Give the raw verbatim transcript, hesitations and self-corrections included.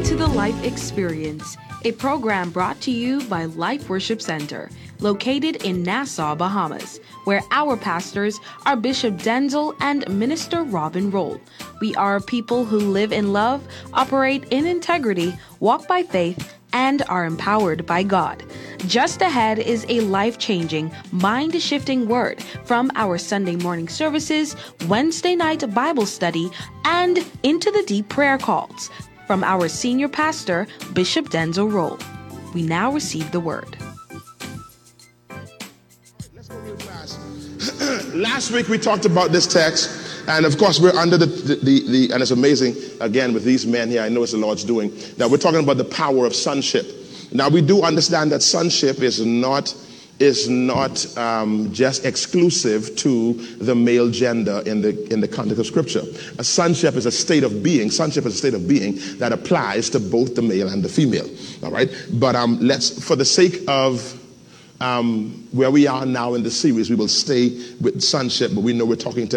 to the Life Experience, a program brought to you by Life Worship Center, located in Nassau, Bahamas, where our pastors are Bishop Denzel and Minister Robin Roll. We are people who live in love, operate in integrity, walk by faith, and are empowered by God. Just ahead is a life-changing, mind-shifting word from our Sunday morning services, Wednesday night Bible study, and Into the Deep prayer calls from our senior pastor, Bishop Denzel Roll. We now receive the word. Let's go real fast. Last week we talked about this text, and of course we're under the, the, the, the, and it's amazing, again, with these men here, I know it's the Lord's doing, that we're talking about the power of sonship. Now we do understand that sonship is not is not um, just exclusive to the male gender in the in the context of Scripture. A sonship is a state of being. Sonship is a state of being that applies to both the male and the female. All right, but um, let's, for the sake of um, where we are now in the series, we will stay with sonship. But we know we're talking to